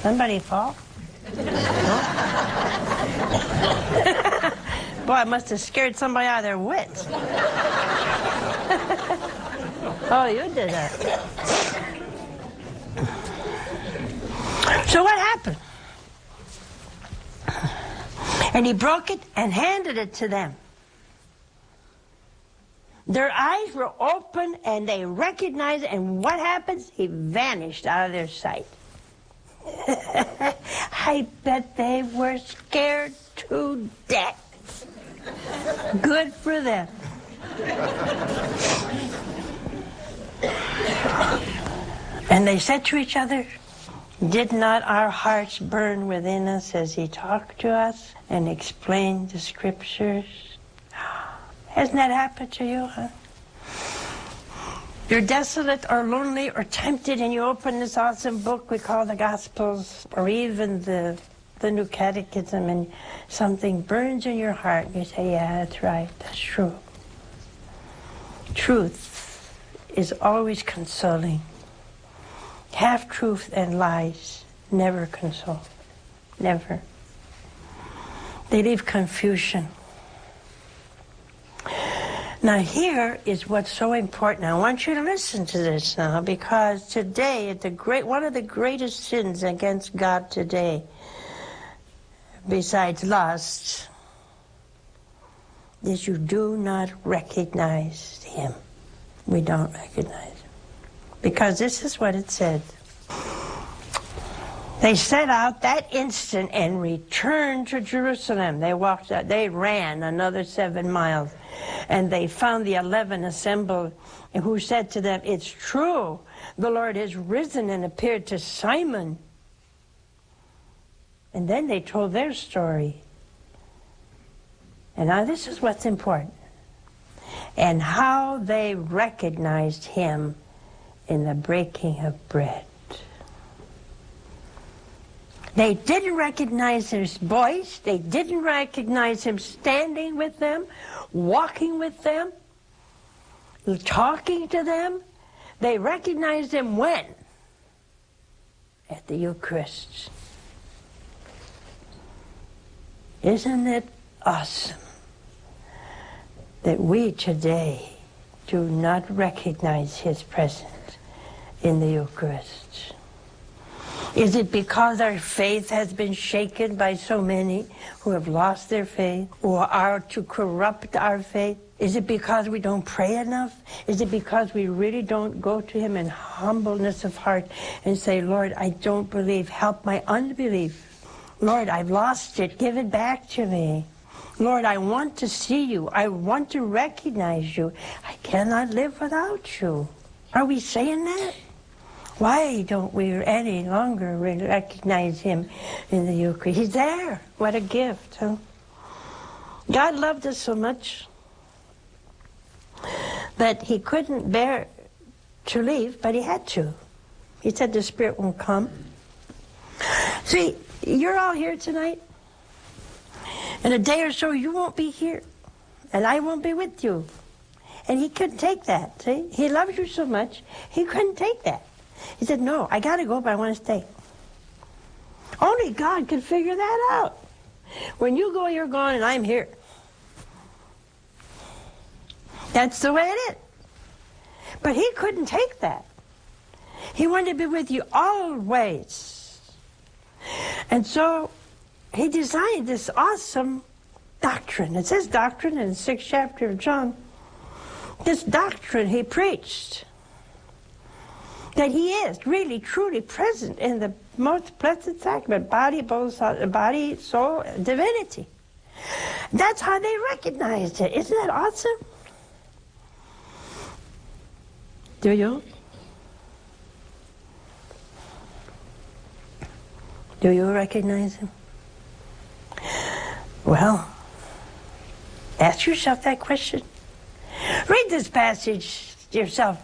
Somebody fall? Boy, I must have scared somebody out of their wits. Oh, you did that. So what happened? And he broke it and handed it to them. Their eyes were open and they recognized it, and what happens? He vanished out of their sight. I bet they were scared to death. Good for them. And they said to each other, did not our hearts burn within us as he talked to us and explained the scriptures? Hasn't that happened to you, huh? You're desolate or lonely or tempted, and you open this awesome book we call the Gospels, or even the New Catechism, and something burns in your heart, and you say, yeah, that's right, that's true. Truth is always consoling. Half-truth and lies never console. Never. They leave confusion. Now here is what's so important. I want you to listen to this now, because today, one of the greatest sins against God today, besides lust, is you do not recognize him. We don't recognize him. Because this is what it said. They set out that instant and returned to Jerusalem. They walked out, they ran another 7 miles, and they found the 11 assembled, who said to them, it's true, the Lord has risen and appeared to Simon. And then they told their story. And now this is what's important. And how they recognized him in the breaking of bread. They didn't recognize his voice. They didn't recognize him standing with them, walking with them, talking to them. They recognized him when? At the Eucharist. Isn't it awesome that we today do not recognize his presence in the Eucharist? Is it because our faith has been shaken by so many who have lost their faith or are to corrupt our faith? Is it because we don't pray enough? Is it because we really don't go to him in humbleness of heart and say, Lord, I don't believe, help my unbelief. Lord, I've lost it, give it back to me. Lord, I want to see you. I want to recognize you. I cannot live without you. Are we saying that? Why don't we any longer recognize him in the Eucharist? He's there. What a gift, huh? God loved us so much that he couldn't bear to leave, but he had to. He said the Spirit won't come. See, you're all here tonight. In a day or so, you won't be here, and I won't be with you. And he couldn't take that, see? He loves you so much, he couldn't take that. He said, no, I got to go, but I want to stay. Only God could figure that out. When you go, you're gone, and I'm here. That's the way it is. But he couldn't take that. He wanted to be with you always. And so he designed this awesome doctrine. It says doctrine in the 6th chapter of John. This doctrine he preached, that he is really, truly present in the most blessed sacrament, body, soul, divinity. That's how they recognized it. Isn't that awesome? Do you? Do you recognize him? Well, ask yourself that question. Read this passage yourself.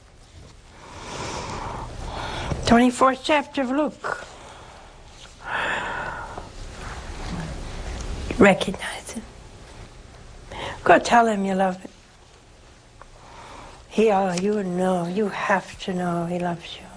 24th chapter of Luke. Recognize him. Go tell him you love him. You know, you have to know he loves you.